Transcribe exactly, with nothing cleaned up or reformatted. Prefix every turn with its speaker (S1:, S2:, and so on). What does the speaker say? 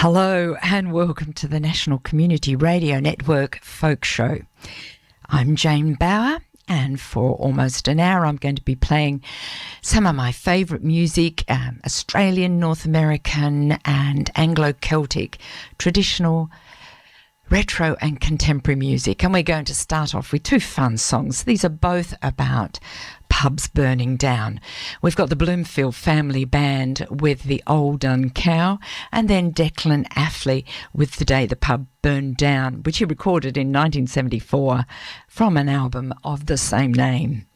S1: Hello and welcome to the National Community Radio Network Folk Show. I'm Jane Bauer, and for almost an hour I'm going to be playing some of my favourite music, um, Australian, North American and Anglo-Celtic, traditional, retro and contemporary music. And we're going to start off with two fun songs. These are both about pubs burning down. We've got the Bloomfield Family Band with The Old Dun Cow, and then Declan Affley with The Day the Pub Burned Down, which he recorded in nineteen seventy-four from an album of the same name.